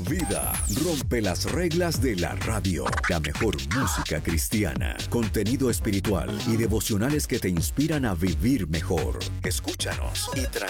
Vida rompe las reglas de la radio. La mejor música cristiana, contenido espiritual y devocionales que te inspiran a vivir mejor. Escúchanos y